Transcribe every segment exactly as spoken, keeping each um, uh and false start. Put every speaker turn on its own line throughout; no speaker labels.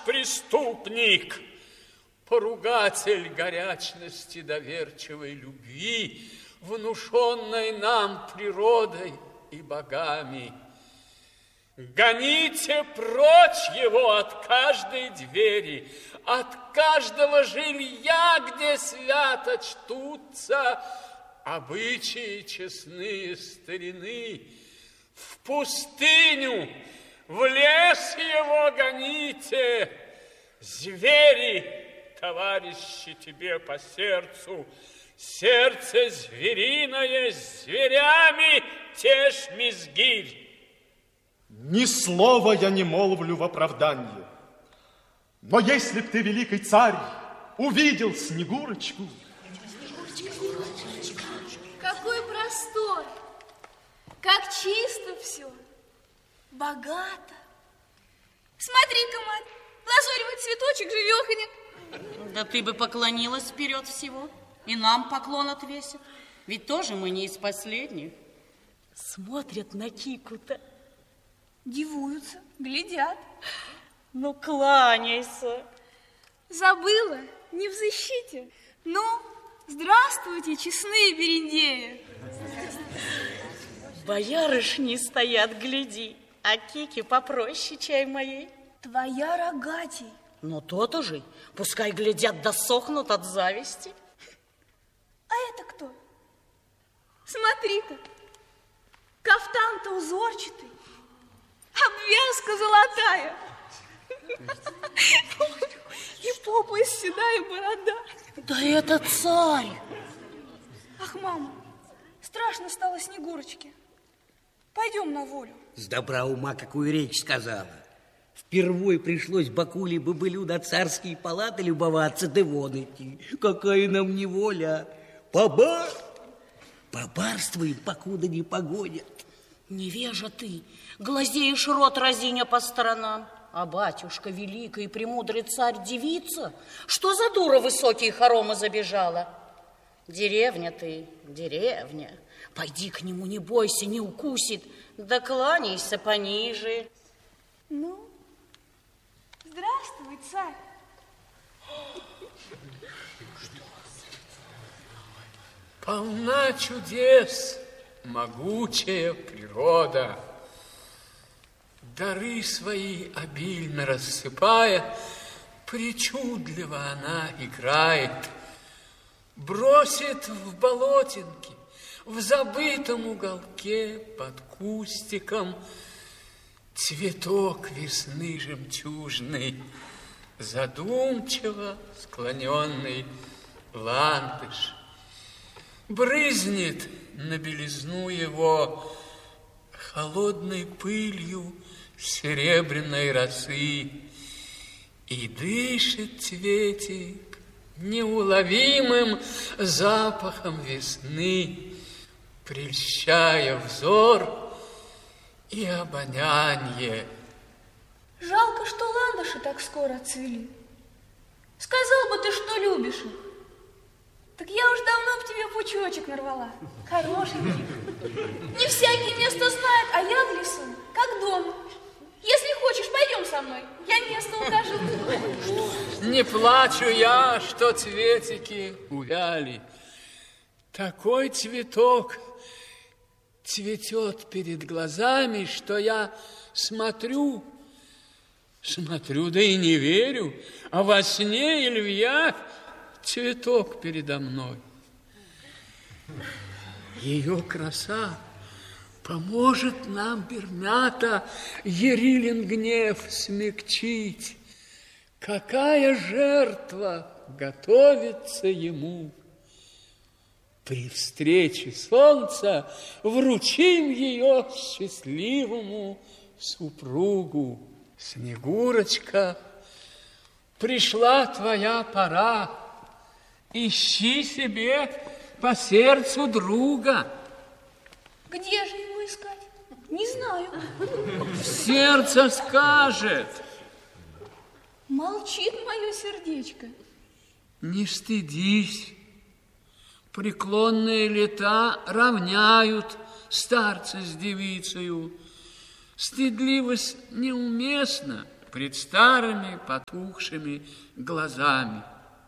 преступник, поругатель горячности доверчивой любви, внушенной нам природой и богами. Гоните прочь его от каждой двери, от каждого жилья, где свято чтутся обычаи честные старины. В пустыню, в лес его гоните, звери, товарищи тебе по сердцу, сердце звериное с зверями тешь мизгирь.
Ни слова я не молвлю в оправданье. Но если б ты, великий царь, увидел Снегурочку...
Какой простор! Как чисто все! Богато! Смотри-ка, мать, лазоревый цветочек живеханек.
Да ты бы поклонилась вперед всего, и нам поклон отвесит. Ведь тоже мы не из последних.
Смотрят на Кику-то.
Дивуются, глядят.
Ну, кланяйся.
Забыла, не в защите. Ну, здравствуйте, честные берендеи.
Боярышни стоят, гляди, а Кики попроще чай моей.
Твоя рогатей.
Ну, то-то же, пускай глядят, досохнут от зависти.
А это кто? Смотри-ка, кафтан-то узорчатый, обвязка золотая. И попа из седая борода.
Да это царь.
Ах, мама, страшно стало Снегурочке. Пойдем на волю.
С добра ума какую речь сказала. Впервой пришлось Бакуле бобылю на царские палаты любоваться, да вон идти. Какая нам неволя. Побар... Побарствуем, покуда не погонят.
Невежа ты, глазеешь рот разиня по сторонам. А батюшка великий и премудрый царь-девица, что за дура высокие хоромы забежала? Деревня ты, деревня. Пойди к нему, не бойся, не укусит. Да кланяйся пониже.
Ну, здравствуй, царь.
Полна чудес могучая природа, дары свои обильно рассыпая, причудливо она играет, бросит в болотинки, в забытом уголке под кустиком цветок весны жемчужный, задумчиво склоненный ландыш. Брызнет на белизну его холодной пылью серебряной росы, и дышит цветик неуловимым запахом весны, прельщая взор и обонянье.
Жалко, что ландыши так скоро отцвели. Сказал бы ты, что любишь их. Так я уж давно в тебе пучочек нарвала. Хорошенький. Не всякий место знает, а я в лесу, как дома. Если хочешь, пойдем со мной. Я место укажу.
Не плачу я, что цветики увяли. Такой цветок цветет перед глазами, что я смотрю, смотрю, да и не верю, а во сне или в явь цветок передо мной. Ее краса поможет нам, Берната, Ярилин гнев смягчить. Какая жертва готовится ему? При встрече солнца вручим ее счастливому супругу. Снегурочка, пришла твоя пора. Ищи себе по сердцу друга.
Где же его искать? Не знаю.
Сердце скажет.
Молчит мое сердечко.
Не стыдись. Преклонные лета равняют старца с девицею. Стыдливость неуместна пред старыми потухшими глазами.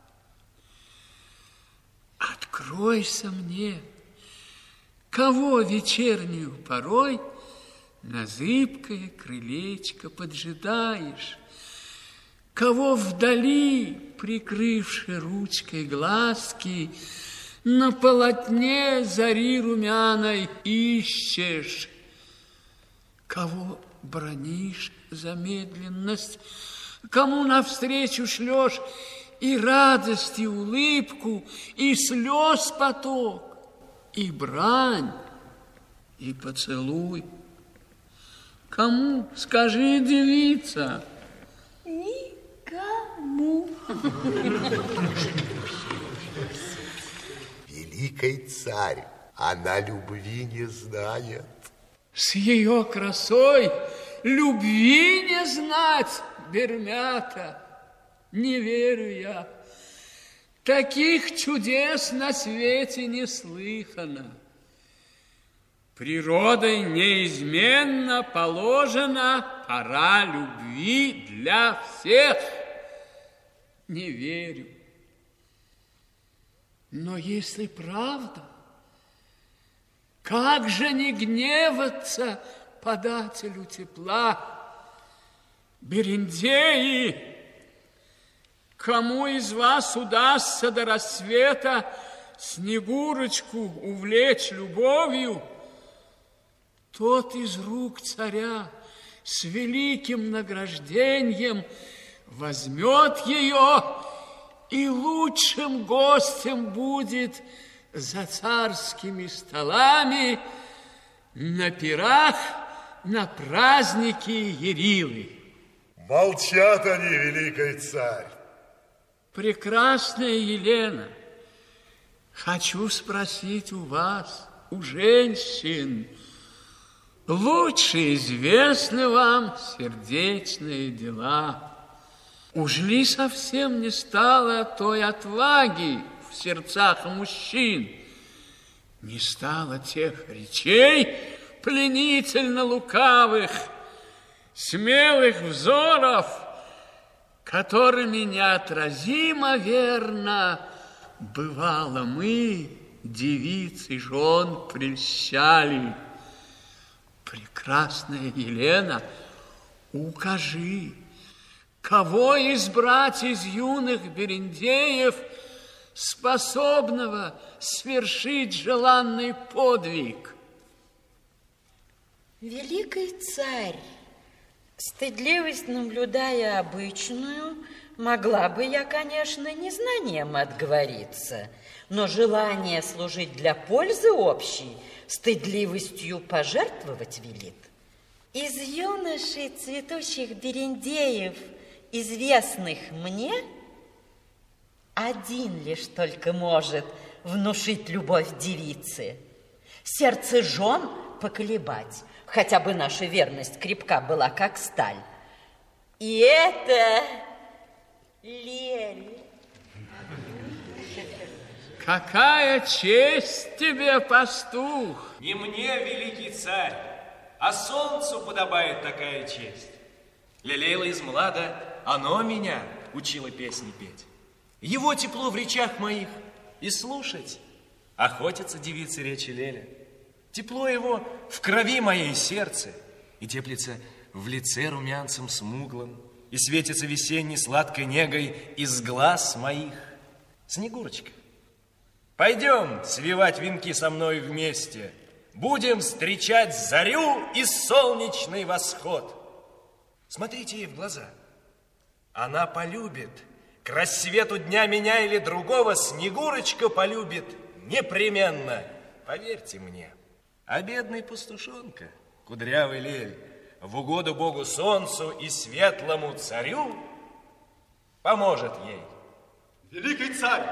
Откройся мне, кого вечернюю порой на зыбкое крылечко поджидаешь, кого вдали, прикрывши ручкой глазки, на полотне зари румяной ищешь, кого бранишь за медленность, кому навстречу шлешь и радость, и улыбку, и слез поток, и брань, и поцелуй. Кому, скажи, девица?
Никому.
Великий царь, она любви не знает.
С ее красой любви не знать, Бермята, не верю я. Таких чудес на свете не слыхано. Природой неизменно положена пора любви для всех. Не верю. Но если правда, как же не гневаться подателю тепла? Берендеи, кому из вас удастся до рассвета Снегурочку увлечь любовью, тот из рук царя с великим награждением возьмет ее и лучшим гостем будет за царскими столами на пирах на праздники Ярилы.
Молчат они, великий царь.
Прекрасная Елена, хочу спросить у вас, у женщин, лучше известны вам сердечные дела. Уж ли совсем не стало той отваги в сердцах мужчин? Не стало тех речей пленительно лукавых, смелых взоров, которыми неотразимо верно бывало мы, девицы жен, прельщали. Прекрасная Елена, укажи, кого избрать из юных берендеев, способного свершить желанный подвиг?
Великий царь, стыдливость наблюдая обычную, могла бы я, конечно, незнанием отговориться, но желание служить для пользы общей стыдливостью пожертвовать велит. Из юношей цветущих берендеев, известных мне, один лишь только может внушить любовь девицы, сердце жен поколебать, хотя бы наша верность крепка была, как сталь. И это Лель.
Какая честь тебе, пастух!
Не мне, великий царь, а солнцу подобает такая честь. Лелеяла из млада, оно меня учило песни петь. Его тепло в речах моих и слушать охотятся девицы речи Леля. Тепло его в крови моей сердце, и теплится в лице румянцем смуглым, и светится весенней сладкой негой из глаз моих. Снегурочка, пойдем свивать венки со мной вместе, будем встречать зарю и солнечный восход. Смотрите ей в глаза, она полюбит, к рассвету дня меня или другого Снегурочка полюбит непременно, поверьте мне. А бедный пастушонка, кудрявый Лель, в угоду Богу Солнцу и светлому царю поможет ей.
Великий царь,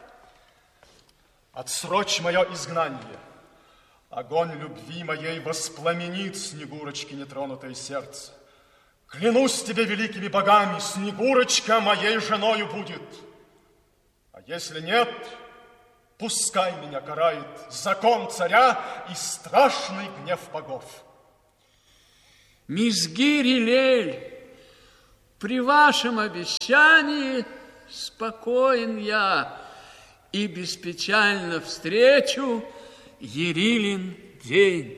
отсрочь мое изгнание. Огонь любви моей воспламенит Снегурочки нетронутое сердце. Клянусь тебе великими богами, Снегурочка моей женою будет. А если нет, пускай меня карает закон царя и страшный гнев богов.
Мизгирь и Лель, При вашем обещании спокоен я и беспечально встречу Ярилин день.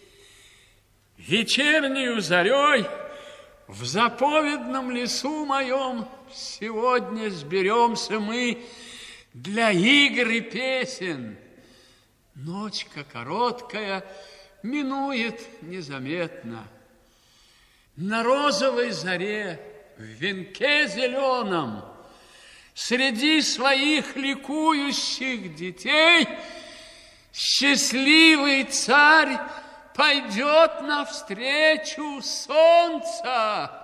Вечернею зарей в заповедном лесу моем сегодня сберемся мы для игр и песен. Ночка короткая минует незаметно. На розовой заре, в венке зеленом, среди своих ликующих детей счастливый царь пойдет навстречу солнца.